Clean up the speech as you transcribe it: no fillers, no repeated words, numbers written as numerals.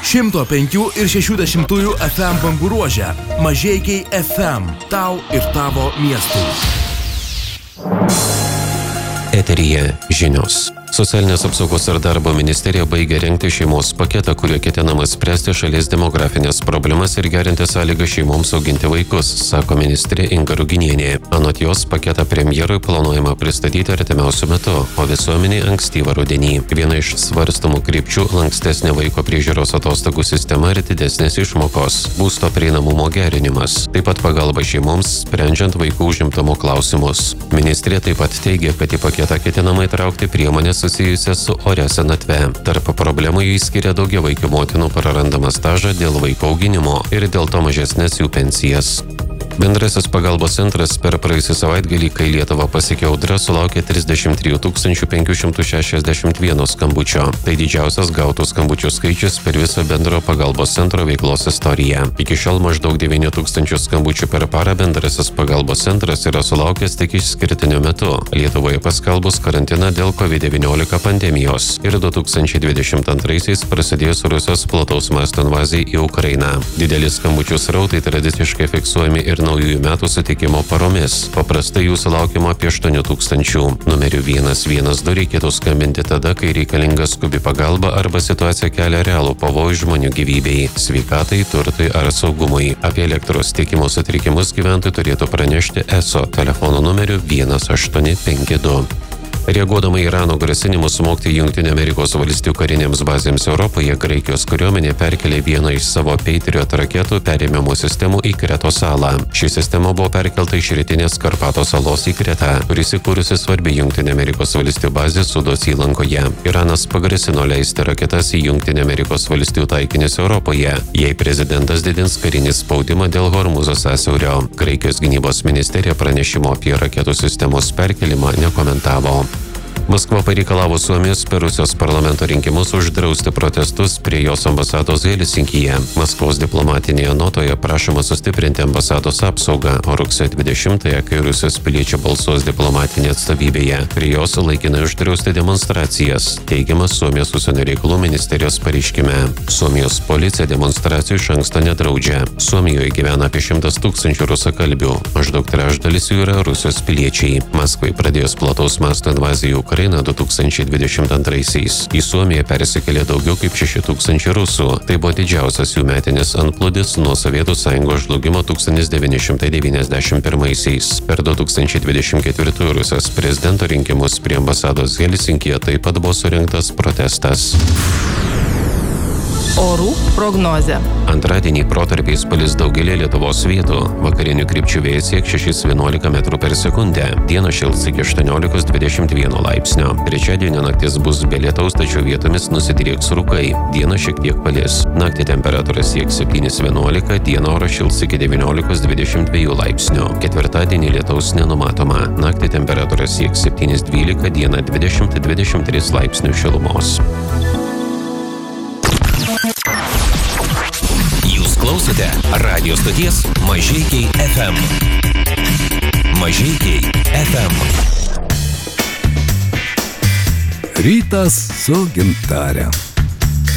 105,6 FM bangų ruože. Mažeikiai FM. Tau ir tavo miestui. Eteryje žinios. Socialinės apsaugos ir darbo ministerija baigė rengti šeimos paketą, kuriuo ketinama spręsti šalies demografinės problemas ir gerinti sąlygas šeimoms auginti vaikus, sako ministrė Inga Ruginienė. Anot jos, paketą premjerui planuojama pristatyti artimiausiu metu, o visuomeniai ankstyvą rudenį. Viena iš svarstomų krypčių – lankstesnė vaiko priežiūros atostogų sistema ir didesnės išmokos, būsto prieinamumo gerinimas, taip pat pagalba šeimoms, sprendžiant vaikų užimtumo klausimus. Ministrė taip pat teigia, kad į paketą ketinama įtraukti priemonės susijusią su oria senatve. Tarp problemų jį skiria daugiavaikių motinų prarandamą stažą dėl vaiko auginimo ir dėl to mažesnės jų pensijas. Bendrasis pagalbos centras per praėjusį savaitgalį, kai Lietuvą pasiekė audra, sulaukė 33 561 skambučio. Tai didžiausias gautų skambučių skaičius per visą bendro pagalbos centro veiklos istoriją. Iki šiol maždaug 9 000 skambučių per parą bendrasis pagalbos centras yra sulaukęs tik išskirtiniu metu. Lietuvoje paskelbus karantiną dėl COVID-19 pandemijos ir 2022 prasidėjus Rusijos plataus masto invazijai į Ukrainą. Didelis skambučių srautai tradiciškai fiksuojami ir naujųjų metų sutikimo paromis. Paprastai jų sulaukiama apie 8 000. Numeriu 112 reikėtų skambinti tada, kai reikalinga skubi pagalba arba situacija kelia realų pavojų žmonių gyvybei, sveikatai, turtui ar saugumui. Apie elektros tiekimo sutrikimus gyventojai turėtų pranešti ESO telefonu numeriu 1852. Reaguodama į Irano grasinimus smogti Jungtinių Amerikos valstijų karinėms bazėms Europoje, Graikijos kariuomenė perkelė vieną iš savo Patriot raketų perėmimo sistemų į Kretos salą. Ši sistema buvo perkelta iš rytinės Karpato salos į Kretą, kuris įkūrusi svarbi Jungtinių Amerikos valstijų bazė Sudos įlankoje. Iranas pagrasino leisti raketas į Jungtinių Amerikos valstijų taikinius Europoje, jei prezidentas didins karinį spaudimą dėl Hormuzo sąsiaurio. Graikijos gynybos ministerija pranešimo apie raketų sistemos perkelimą nekomentavo. Maskva pareikalavo Suomijos per Rusijos parlamento rinkimus uždrausti protestus prie jos ambasados Helsinkyje. Maskvos diplomatinėje notoje prašoma sustiprinti ambasados apsaugą, o rugsėjo 20-ąją, kai Rusijos piliečiai balsuos diplomatinėje atstovybėje, prie jos laikinai uždrausti demonstracijas, teigiama Suomijos užsienio reikalų ministerijos pareiškime. Suomijos policija demonstracijų iš anksto nedraudžia. Suomijoje gyvena apie 100 000 rusakalbių, maždaug trečdalis jų yra Rusijos piliečiai. Maskvai pradėjus plataus masto invaziją į Ukrainą 2022-aisiais. Į Suomiją persikėlė daugiau kaip 6 000 rusų. Tai buvo didžiausias jų metinis antplūdis nuo Sovietų Sąjungos žlugimo 1991-aisiais. Per 2024 Rusijos prezidento rinkimus prie ambasados Helsinkyje taip pat buvo surengtas protestas. Orų prognozė. Antradienį protarpiais palis daugelį Lietuvos vietų. Vakarinių krypčių vėjas sieks 6–11 m/s. Dieną šils iki 18–21 laipsnio. Trečiadienio naktis bus be lietaus, tačiau vietomis nusidrieks rūkai. Dieną šiek tiek palis. Naktį temperatūra sieks 7–11, dieną oras šils iki 19–22 laipsnio. Ketvirtadienį lietaus nenumatoma. Naktį temperatūra sieks 7–12, dieną 20–23 laipsnių šilumos. Jūs klausote radio stoties Mažeikiai FM. Mažeikiai FM. Rytas su Gintare.